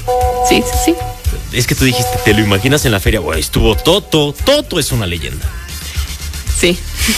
Sí. Es que tú dijiste, te lo imaginas en la feria, güey, estuvo Toto es una leyenda. Sí.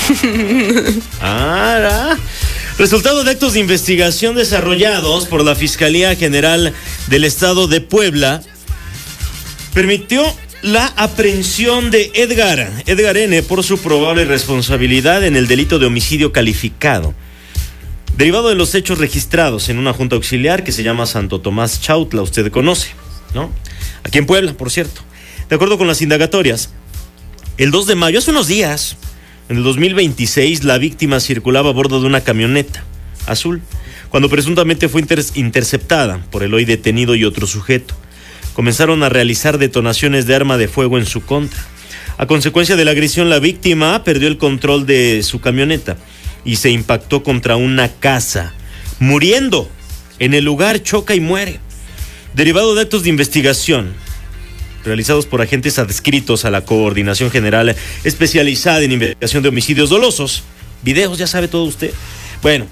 Resultado de actos de investigación desarrollados por la Fiscalía General del Estado de Puebla permitió la aprehensión de Edgar N. por su probable responsabilidad en el delito de homicidio calificado, derivado de los hechos registrados en una junta auxiliar que se llama Santo Tomás Chautla, usted conoce, ¿no? Aquí en Puebla, por cierto. De acuerdo con las indagatorias, el 2 de mayo, hace unos días, en el 2026, la víctima circulaba a bordo de una camioneta azul, cuando presuntamente fue interceptada por el hoy detenido y otro sujeto. Comenzaron a realizar detonaciones de arma de fuego en su contra. A consecuencia de la agresión, la víctima perdió el control de su camioneta y se impactó contra una casa, muriendo. En el lugar choca y muere. Derivado de actos de investigación realizados por agentes adscritos a la Coordinación General especializada en investigación de homicidios dolosos, videos, ya sabe todo usted. Bueno,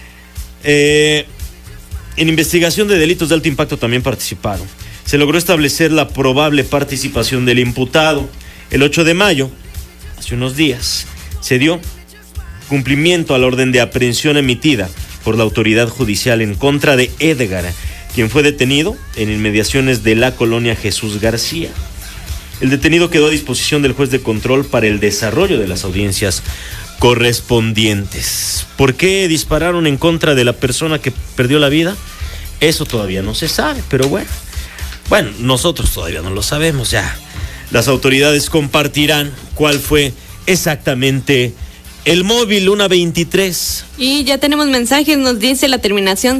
en investigación de delitos de alto impacto también participaron. Se logró establecer la probable participación del imputado. El 8 de mayo, hace unos días, se dio cumplimiento a la orden de aprehensión emitida por la autoridad judicial en contra de Edgar, quien fue detenido en inmediaciones de la colonia Jesús García. El detenido quedó a disposición del juez de control para el desarrollo de las audiencias correspondientes. ¿Por qué dispararon en contra de la persona que perdió la vida? Eso todavía no se sabe, pero bueno, nosotros todavía no lo sabemos ya. Las autoridades compartirán cuál fue exactamente el móvil 123. Y ya tenemos mensajes, nos dice la terminación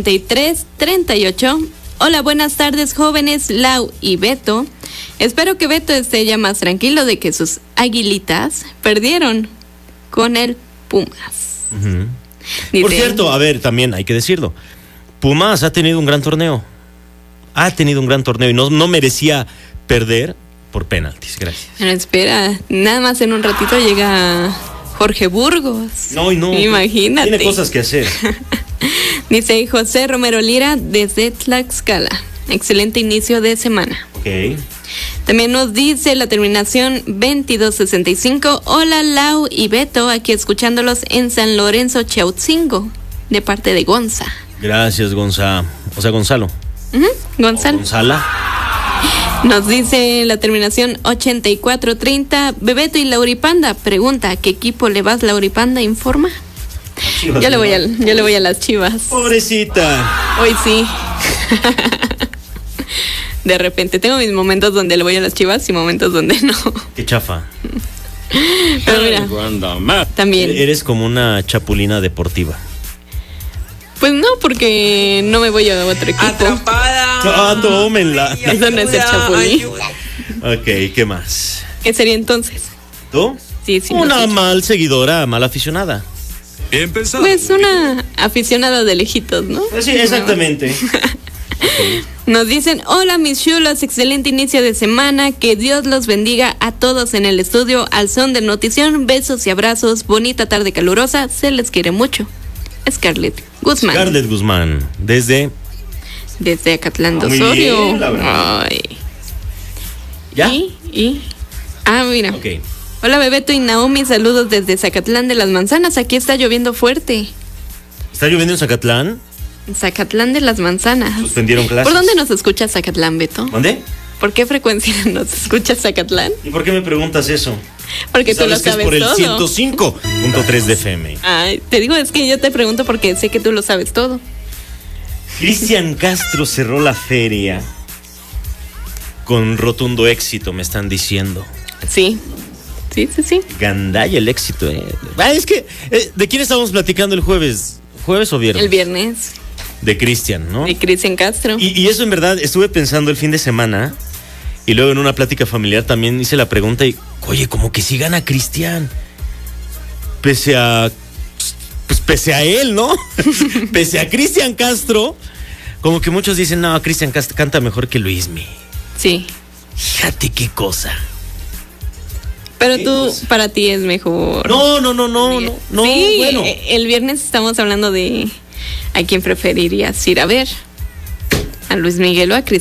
6338. Hola, buenas tardes, jóvenes Lau y Beto. Espero que Beto esté ya más tranquilo de que sus aguilitas perdieron con el Pumas. Uh-huh. Por cierto, a ver, también hay que decirlo, Pumas ha tenido un gran torneo. Y no merecía perder por penaltis. Gracias. Pero espera, nada más en un ratito llega Jorge Burgos. No. Imagínate. Tiene cosas que hacer. Dice José Romero Lira desde Tlaxcala. Excelente inicio de semana. Ok. También nos dice la terminación 2265. Hola Lau y Beto, aquí escuchándolos en San Lorenzo Chautzingo, de parte de Gonza. Gracias, Gonza. O sea, Gonzalo. Gonzalo. Gonzala. Nos dice la terminación 8430. Bebeto y Lauripanda pregunta, ¿a qué equipo le vas, Lauripanda? Informa. Chivas, yo le voy a las Chivas. Pobrecita. Hoy sí. De repente tengo mis momentos donde le voy a las Chivas y momentos donde no. Qué chafa. Pero mira, también eres como una chapulina deportiva. Pues no, porque no me voy a otro equipo. Atrapada. Tómenla. Eso no es el chapulín. Ok, ¿qué más? ¿Qué sería entonces? ¿Tú? Sí. Una mal seguidora, mal aficionada. Bien pensado. Pues una aficionada de lejitos, ¿no? Sí, exactamente. Nos dicen, hola mis chulos, excelente inicio de semana, que Dios los bendiga a todos en el estudio, al son de notición, besos y abrazos, bonita tarde calurosa, se les quiere mucho. Scarlett Guzmán, desde Acatlán de Osorio. Ay. ¿Ya? Mira. Okay. Hola Bebeto y Naomi, saludos desde Zacatlán de las Manzanas, aquí está lloviendo fuerte. ¿Está lloviendo en Zacatlán? Zacatlán de las Manzanas. ¿Suspendieron clases? ¿Por dónde nos escucha Zacatlán, Beto? ¿Dónde? ¿Por qué frecuencia nos escucha Zacatlán? ¿Y por qué me preguntas eso? Porque tú lo sabes que es por todo. El 105.3 de FM. Ay, te digo, es que yo te pregunto porque sé que tú lo sabes todo. Cristian Castro cerró la feria con rotundo éxito, me están diciendo. Sí. Gandaya el éxito, Es que, ¿de quién estábamos platicando el jueves? ¿Jueves o viernes? El viernes. De Cristian, ¿no? De Cristian Castro. Y eso en verdad, estuve pensando el fin de semana y luego en una plática familiar también hice la pregunta y, oye, como que sí gana Cristian. Pese a él, ¿no? Pese a Cristian Castro, como que muchos dicen, no, Cristian Castro canta mejor que Luismi. Sí. Fíjate qué cosa. Pero tú, para ti es mejor. No, sí, bueno. El viernes estamos hablando de a quién preferirías ir a ver, a Luis Miguel o a Cristian